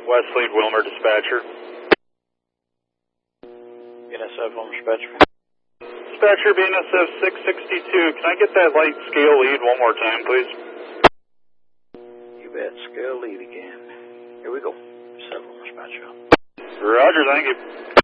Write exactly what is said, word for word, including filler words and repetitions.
West Lead Wilmer dispatcher. B N S F Wilmer dispatcher. Dispatcher B N S F six sixty-two, can I get that light scale lead one more time, please? You bet, scale lead again. Here we go. seven Wilmer dispatcher. Roger, thank you.